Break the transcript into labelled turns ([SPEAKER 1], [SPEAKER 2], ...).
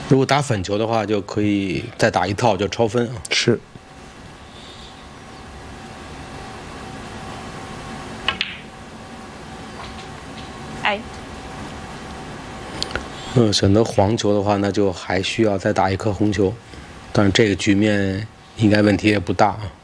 [SPEAKER 1] 如果打粉球的话，就可以再打一套，就超分啊。
[SPEAKER 2] 是。
[SPEAKER 3] 哎。
[SPEAKER 1] 选择黄球的话，那就还需要再打一颗红球，但是这个局面应该问题也不大啊。